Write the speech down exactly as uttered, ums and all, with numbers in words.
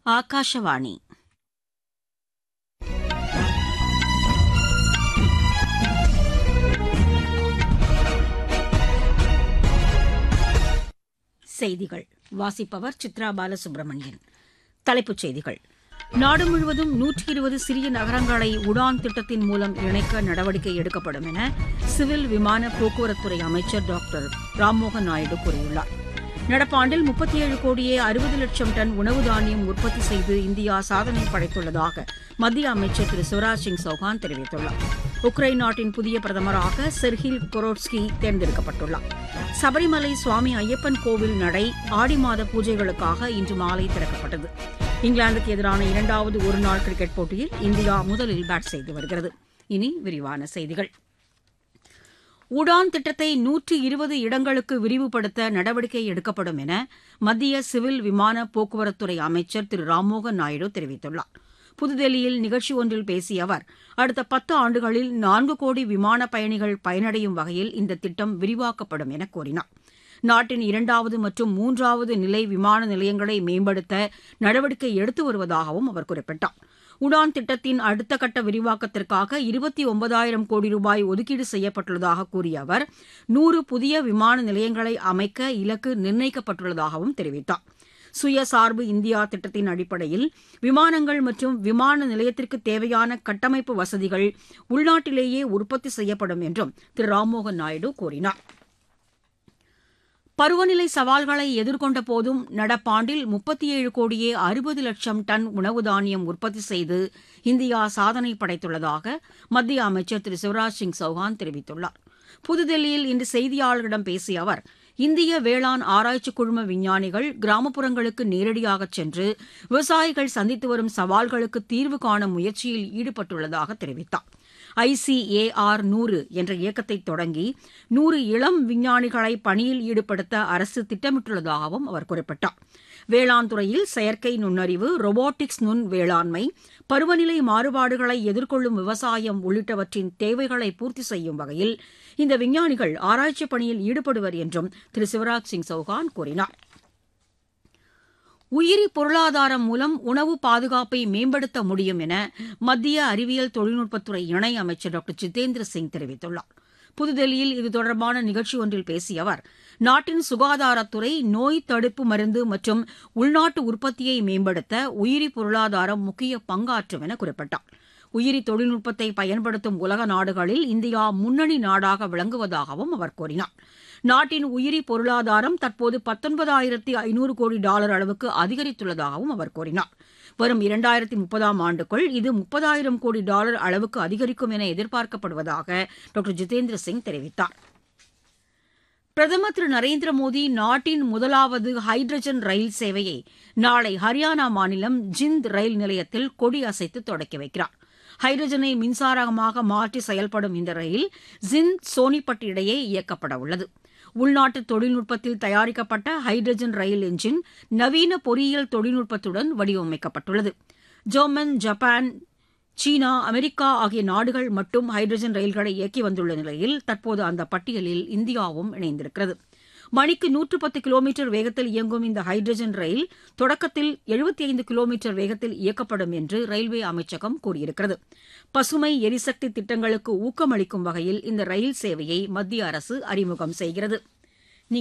ஆகாஷவாணி. செய்திகள் வாசிப்பவர் சித்ரா பாலசுப்ரமணியன். தலைப்புச் செய்திகள். நாடு முழுவதும் நூற்றி இருபது சிறிய நகரங்களை உடான் திட்டத்தின் மூலம் இணைக்க நடவடிக்கை எடுக்கப்படும் என சிவில் விமான போக்குவரத்துறை அமைச்சர் டாக்டர் ராம்மோகன் நாயுடு கூறியுள்ளார். நடப்பாண்டில் முப்பத்தி ஏழு கோடியே அறுபது லட்சம் டன் உணவு தானியம் உற்பத்தி செய்து இந்தியா சாதனை படைத்துள்ளதாக மத்திய அமைச்சர் திரு சிவராஜ் சிங் சௌஹான் தெரிவித்துள்ளார். உக்ரைன் நாட்டின் புதிய பிரதமராக செர்ஹில் கொரோட்ஸ்கி தேர்ந்தெடுக்கப்பட்டுள்ளார். சபரிமலை சுவாமி ஐயப்பன் கோவில் நடை ஆடி மாத பூஜைகளுக்காக இன்று மாலை திறக்கப்பட்டது. இங்கிலாந்துக்கு எதிரான இரண்டாவது ஒருநாள் கிரிக்கெட் போட்டியில் இந்தியா முதலில் பேட் செய்து வருகிறது. இனி விரிவான செய்திகள். உடான் திட்டத்தை நூற்றி இருபது இடங்களுக்கு விரிவுபடுத்த நடவடிக்கை எடுக்கப்படும் என மத்திய சிவில் விமான போக்குவரத்துறை அமைச்சர் திரு ராம்மோகன் நாயுடு தெரிவித்துள்ளார். புதுதில்லியில் நிகழ்ச்சி ஒன்றில் பேசிய அவர், அடுத்த பத்து ஆண்டுகளில் நான்கு கோடி விமான பயணிகள் பயனடையும் வகையில் இந்த திட்டம் விரிவாக்கப்படும் என கூறினார். நாட்டின் இரண்டாவது மற்றும் மூன்றாவது நிலை விமான நிலையங்களை மேம்படுத்த நடவடிக்கை எடுத்து வருவதாகவும் அவர் குறிப்பிட்டார். உடான் திட்டத்தின் அடுத்த கட்ட விரிவாக்கத்திற்காக இருபத்தி ஒன்பதாயிரம் கோடி ரூபாய் ஒதுக்கீடு செய்யப்பட்டுள்ளதாக கூறிய அவர், நூறு புதிய விமான நிலையங்களை அமைக்க இலக்கு நிர்ணயிக்கப்பட்டுள்ளதாகவும் தெரிவித்தார். சுயசார்பு இந்தியா திட்டத்தின் அடிப்படையில் விமானங்கள் மற்றும் விமான நிலையத்திற்கு தேவையான கட்டமைப்பு வசதிகள் உள்நாட்டிலேயே உற்பத்தி செய்யப்படும் என்றும் திரு ராம்மோகன் நாயுடு கூறினார். பருவநிலை சவால்களை எதிர்கொண்ட போதும் நடப்பாண்டில் முப்பத்தி ஏழு கோடியே அறுபது லட்சம் டன் உணவு தானியம் உற்பத்தி செய்து இந்தியா சாதனை படைத்துள்ளதாக மத்திய அமைச்சர் திரு சிவராஜ் சிங் சௌஹான் தெரிவித்துள்ளார். புதுதில்லியில் இன்று செய்தியாளர்களிடம் பேசிய அவர், இந்திய வேளாண் ஆராய்ச்சி குழும விஞ்ஞானிகள் கிராமப்புறங்களுக்கு நேரடியாக சென்று விவசாயிகள் சந்தித்து வரும் சவால்களுக்கு தீர்வு காணும் முயற்சியில் ஈடுபட்டுள்ளதாக தெரிவித்தார். ஐசிஏஆர் நூறு என்ற இயக்கத்தை தொடங்கி நூறு இளம் விஞ்ஞானிகளை பணியில் ஈடுபடுத்த அரசு திட்டமிட்டுள்ளதாகவும் அவர் குறிப்பிட்டார். வேளாண் துறையில் செயற்கை நுண்ணறிவு, ரொபோட்டிக்ஸ், நுண் வேளாண்மை, பருவநிலை மாறுபாடுகளை எதிர்கொள்ளும் விவசாயம் உள்ளிட்டவற்றின் தேவைகளை பூர்த்தி செய்யும் வகையில் இந்த விஞ்ஞானிகள் ஆராய்ச்சி பணியில் ஈடுபடுவர் என்றும் திரு சிவராஜ் சிங் சௌஹான் கூறினார். உயிரி பொருளாதாரம் மூலம் உணவு பாதுகாப்பை மேம்படுத்த முடியும் என மத்திய அறிவியல் தொழில்நுட்பத்துறை இணை அமைச்சர் டாக்டர் ஜிதேந்திர சிங் தெரிவித்துள்ளார். புதுதில்லியில் இது தொடர்பான நிகழ்ச்சி ஒன்றில் பேசிய அவர், நாட்டின் சுகாதாரத்துறை நோய் தடுப்பு மருந்து மற்றும் உள்நாட்டு உற்பத்தியை மேம்படுத்த உயிரி பொருளாதாரம் முக்கிய பங்காற்றும் என குறிப்பிட்டார். உயிரி தொழில்நுட்பத்தை பயன்படுத்தும் உலக நாடுகளில் இந்தியா முன்னணி நாடாக விளங்குவதாகவும் அவர் கூறினார். நாட்டின் உயிரி பொருளாதாரம் தற்போது பத்தொன்பதாயிரத்தி ஐநூறு கோடி டாலர் அளவுக்கு அதிகரித்துள்ளதாகவும் அவர் கூறினார். வரும் இரண்டாயிரத்தி முப்பதாம் ஆண்டுக்குள் இது முப்பதாயிரம் கோடி டாலர் அளவுக்கு அதிகரிக்கும் என எதிர்பார்க்கப்படுவதாக டாக்டர் ஜிதேந்திர சிங் தெரிவித்தார். பிரதமர் திரு நரேந்திர மோடி நாட்டின் முதலாவது ஹைட்ரஜன் ரயில் சேவையை நாளை ஹரியானா மாநிலம் ஜிந்த் ரயில் நிலையத்தில் கொடியசைத்து தொடக்கி வைக்கிறார். ஹைட்ரஜனை மின்சாரமாக மாற்றி செயல்படும் இந்த ரயில் ஜிந்த் சோனிபட் இடையே இயக்கப்பட உள்ளது. உள்நாட்டு தொழில்நுட்பத்தில் தயாரிக்கப்பட்ட ஹைட்ரஜன் ரயில் என்ஜின் நவீன பொறியியல் தொழில்நுட்பத்துடன் வடிவமைக்கப்பட்டுள்ளது. ஜெர்மன், ஜப்பான், சீனா, அமெரிக்கா ஆகிய நாடுகள் மட்டும் ஹைட்ரஜன் ரயில்களை இயக்கி வந்துள்ள நிலையில் தற்போது அந்த பட்டியலில் இந்தியாவும் இணைந்திருக்கிறது. மணிக்கு நூற்று பத்து கிலோமீட்டர் வேகத்தில் இயங்கும் இந்த ஹைட்ரஜன் ரயில் தொடக்கத்தில் எழுபத்தி ஐந்து கிலோமீட்டர் வேகத்தில் இயக்கப்படும் என்று ரயில்வே அமைச்சகம் கூறியிருக்கிறது. பசுமை எரிசக்தி திட்டங்களுக்கு ஊக்கமளிக்கும் வகையில் இந்த ரயில் சேவையை மத்திய அரசு அறிமுகம் செய்கிறது.